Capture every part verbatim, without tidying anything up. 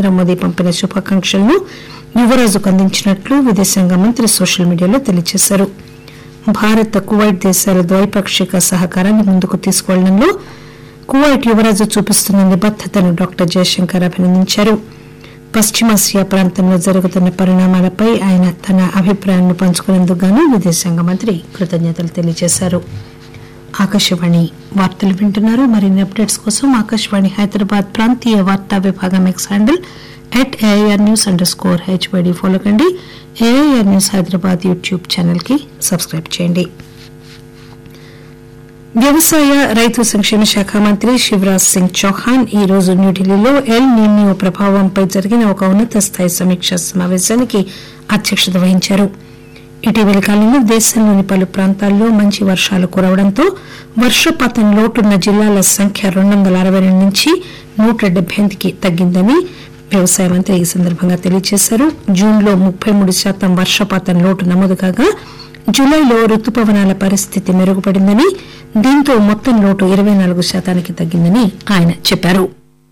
నరేంద్ర మోదీ పంపిన శుభాకాంక్షలను యువరాజుకు అందించినట్లు విదేశాంగ మంత్రి సోషల్ మీడియాలో తెలియజేశారు. భారత్ కువైట్ దేశాల ద్వైపాక్షిక సహకారాన్ని ముందుకు తీసుకువెళ్లడంలో కువైట్ యువరాజు చూపిస్తున్న నిబద్దతను డాక్టర్ జయశంకర్ అభినందించారు. పశ్చిమాసియా ప్రాంతంలో జరుగుతున్న పరిణామాలపై ఆయన తన అభిప్రాయాన్ని పంచుకునేందుకు గాను విదేశాంగ మంత్రి కృతజ్ఞతలు తెలియజేశారు. ఆకాశవాణి వార్తలు వింటున్నారు. మరిన్ని అప్డేట్స్ కోసం ఆకాశవాణి హైదరాబాద్ ప్రాంతీయ వార్తా విభాగం X handle at AIR news under score HYD follow కండి. AIR news Hyderabad YouTube channel కి సబ్స్క్రైబ్ చేయండి. వ్యవసాయ రైతు సంక్షేమ శాఖ మంత్రి శివరాజ్ సింగ్ చౌహాన్ ఈ రోజు న్యూఢిల్లీలో ఎల్ నినో ప్రభావంపై జరిగిన ఒక ఉన్నత స్థాయి సమీక్షా సమావేశానికి అధ్యక్షత వహించారు. ఇటీవలి కాలంలో దేశంలోని పలు ప్రాంతాల్లో మంచి వర్షాలు కురవడంతో వర్షపాతం లోటున్న జిల్లాల సంఖ్య రెండు వందల అరవై రెండు నుంచి నూట డెబ్బై ఎనిమిదికి తగ్గిందని వ్యవసాయ మంత్రి ఈ సందర్భంగా తెలియజేశారు. జూన్లో ముప్పై మూడు శాతం వర్షపాతం లోటు నమోదు కాగా జులైలో రుతుపవనాల పరిస్థితి మెరుగుపడిందని, దీంతో మొత్తం లోటు ఇరవై నాలుగు శాతానికి తగ్గిందని ఆయన చెప్పారు.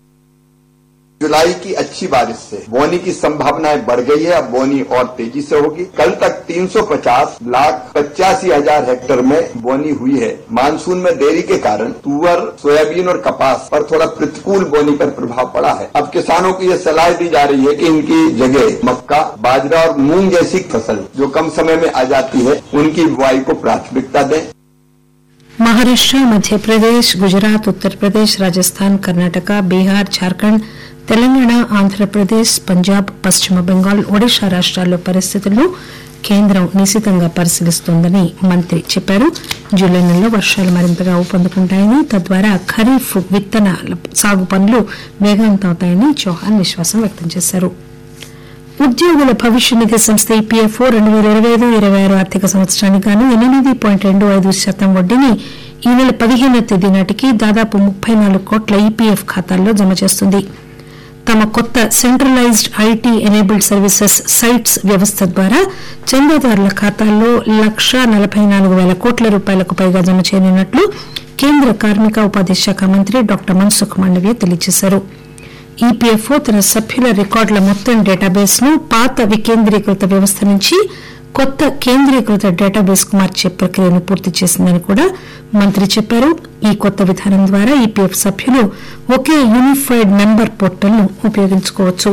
जुलाई की अच्छी बारिश से बोनी की संभावनाएं बढ़ गई है. अब बोनी और तेजी से होगी. कल तक तीन सौ पचास लाख पचासी हजार हेक्टेयर में बोनी हुई है. मानसून में देरी के कारण तुअर, सोयाबीन और कपास पर थोड़ा प्रतिकूल बोनी पर प्रभाव पड़ा है. अब किसानों को ये सलाह दी जा रही है कि इनकी जगह मक्का, बाजरा और मूंग जैसी फसल जो कम समय में आ जाती है उनकी बुआई को प्राथमिकता दें. महाराष्ट्र, मध्य प्रदेश, गुजरात, उत्तर प्रदेश, राजस्थान, कर्नाटक, बिहार, झारखंड, తెలంగాణ, ఆంధ్రప్రదేశ్, పంజాబ్, పశ్చిమ బెంగాల్, ఒడిశా రాష్ట్రాల్లో పరిస్థితులను కేంద్రం నిశితంగా పరిశీలిస్తోందని మంత్రి చెప్పారు. జూలై నెలలో వర్షాలు మరింతగా ఊపందుకుంటాయని, తద్వారా ఖరీఫ్ విత్తన సాగు పనులు వేగవంతమవుతాయని చౌహాన్ విశ్వాసం వ్యక్తం చేశారు. ఉద్యోగుల భవిష్య నిధి సంస్థ ఈపీఎఫ్ఓ రెండు పేల ఇరవై ఐదు ఇరవై ఆరు ఆర్థిక సంవత్సరానికి గాను ఎనిమిది పాయింట్ రెండు ఐదు శాతం వడ్డీని ఈ నెల పదిహేనవ తేదీ నాటికి దాదాపు ముప్పై నాలుగు కోట్ల ఈపీఎఫ్ ఖాతాల్లో జమ చేస్తుంది. తమ కొత్త centralised IT enabled services sites వ్యవస్థ ద్వారా చందాదారుల ఖాతాల్లో లక్ష నలభై నాలుగు పేల కోట్ల రూపాయలకు పైగా జమ చేయనున్నట్లు కేంద్ర కార్మిక ఉపాధి శాఖ మంత్రి డాక్టర్ మన్సుఖ్ మాండవీయ తెలియజేశారు. ఈపీఎఫ్ఓ తన సభ్యుల రికార్డుల మొత్తం డేటాబేస్ ను పాత వికేంద్రీకృత వ్యవస్థ నుంచి కొత్త కేంద్రీకృత డేటాబేస్ కు మార్చే ప్రక్రియను పూర్తి చేసిందని కూడా మంత్రి చెప్పారు. ఈ కొత్త విధానం ద్వారా ఈపీఎఫ్ సభ్యులు ఒకే యూనిఫైడ్ మెంబర్ పోర్టల్ ను ఉపయోగించుకోవచ్చు.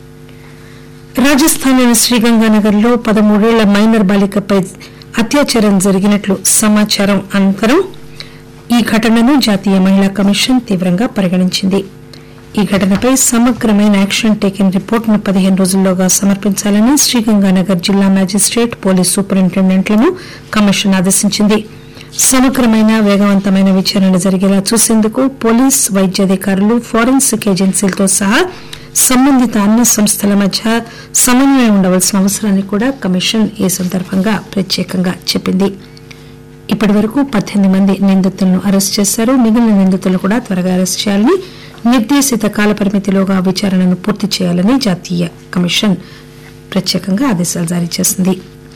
రాజస్థాన్లోని శ్రీగంగానగర్ లో పదమూడేళ్ల మైనర్ బాలికపై అత్యాచారం జరిగినట్లు సమాచారం అనంతరం ఈ ఘటనను జాతీయ మహిళా కమిషన్ తీవ్రంగా పరిగణించింది. ఈ ఘటనపై సమగ్రమైన యాక్షన్ టేకెన్ రిపోర్టును పదిహేను రోజుల్లోగా సమర్పించాలని శ్రీగంగానగర్ జిల్లా మేజిస్టేట్, పోలీస్ సూపరింటెండెంట్లను కమిషన్ ఆదేశించింది. సమగ్రమైన వేగవంతమైన విచారణ జరిగేలా చూసేందుకు పోలీస్, వైద్యాధికారులు, ఫోరెన్సిక్ ఏజెన్సీలతో సహా సంబంధిత అన్ని సంస్థల మధ్య సమన్వయం ఉండవలసిన అవసరాన్ని కూడా కమిషన్ ఈ సందర్భంగా ప్రత్యేకంగా చెప్పింది. ఇప్పటి వరకు పద్దెనిమిది మంది నిందితులను అరెస్టు చేశారు. మిగిలిన నిందితులను కూడా త్వరగా అరెస్టు చేయాలని, నిర్దేశిత కాలపరిమితిలోగా విచారణను పూర్తి చేయాలని జాతీయ కమిషన్ ప్రత్యేకంగా ఆదేశాలు జారీ చేసింది.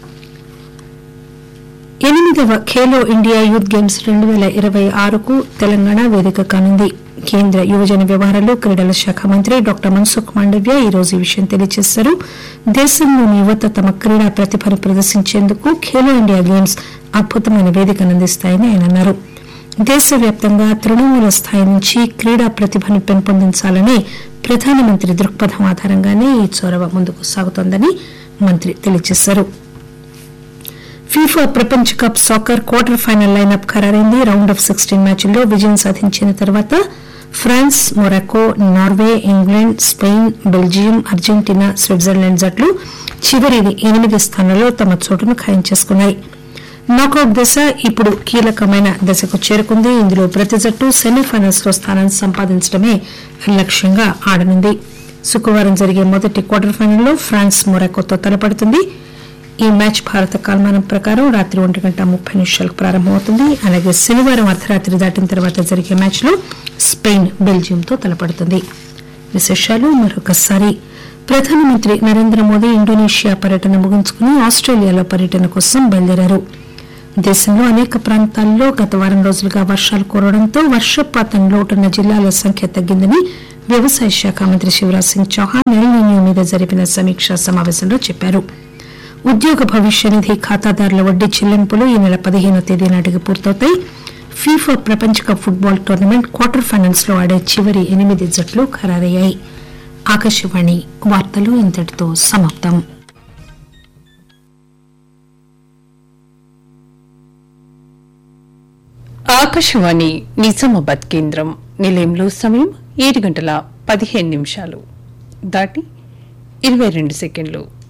ఎనిమిదవ ఖేలో ఇండియా యూత్ గేమ్స్ రెండు పేల ఇరవై ఆరుకు తెలంగాణ వేదిక కానుంది. కేంద్ర యువజన వ్యవహారాలు, క్రీడల శాఖ మంత్రి డాక్టర్ మన్సుఖ్ మాండవ్య ఈ రోజు ఈ విషయం తెలియజేశారు. దేశంలోని యువత తమ క్రీడా ప్రతిభను ప్రదర్శించేందుకు ఖేలో ఇండియా గేమ్స్ అద్భుతమైన వేదికను అందిస్తాయని ఆయన అన్నారు. దేశవ్యాప్తంగా తృణమూల స్థాయి నుంచి క్రీడా ప్రతిభను పెంపొందించాలనే ప్రధానమంత్రి దృక్పథం ఆధారంగానే ఈ చొరవ ముందుకు సాగుతోందని మంత్రి తెలియజేశారు. ఫీఫా ప్రపంచ cup soccer quarter final lineup ఖరారైంది. Round of sixteen మ్యాచ్ల్లో విజయం సాధించిన తర్వాత France, Morocco, Norway, England, Spain, Belgium, Argentina, Switzerland జట్లు చివరి ఎనిమిది స్థానాల్లో తమ చోటును ఖాయం చేసుకున్నాయి. నాకౌట్ దశ ఇప్పుడు కీలకమైన దశకు చేరుకుంది. ఇందులో ప్రతి జట్టు సెమీఫైనల్స్ లో స్థానం సంపాదించడమే లక్ష్యంగా ఆడనుంది. శుక్రవారం జరిగే మొదటి క్వార్టర్ ఫైనల్లో ఫ్రాన్స్ మొరాకోతో తలపడుతుంది. ఈ మ్యాచ్ భారత కాలమానం ప్రకారం రాత్రి ఒంటి గంట ముప్పై నిమిషాలకు ప్రారంభమవుతుంది. అలాగే శనివారం అర్ధరాత్రి దాటిన తర్వాత జరిగే మ్యాచ్ లో స్పెయిన్ బెల్జియంతో తలపడుతుంది. విశేషాలు మరొకసారి. ప్రధానమంత్రి నరేంద్ర మోదీ ఇండోనేషియా పర్యటన ముగించుకుని ఆస్ట్రేలియాలో పర్యటన కోసం బయలుదేరారు. దేశంలో అనేక ప్రాంతాల్లో గత వారం రోజులుగా వర్షాలు కురవడంతో వర్షపాతం లోటున్న జిల్లాల సంఖ్య తగ్గిందని వ్యవసాయ శాఖ మంత్రి శివరాజ్ సింగ్ చౌహాన్ ఎల్ నినో మీద జరిపిన సమీక్షా సమావేశంలో చెప్పారు. ఉద్యోగ భవిష్య నిధి ఖాతాదారుల వడ్డీ చెల్లింపులు ఈ నెల పదిహేనో తేదీ నాటికి పూర్తవుతాయి. ఫీఫా ప్రపంచ cup football tournament quarter finals లో ఆడే చివరి ఎనిమిది జట్లు ఖరారయ్యాయి. ఆకాశవాణి వార్తలు ఇంతటితో సమాప్తం. ఆకాశవాణి నిజామాబాద్ కేంద్రం నిలయంలో సమయం ఏడు గంటల పదిహేను నిమిషాలు దాటి ఇరవై రెండు సెకండ్లు.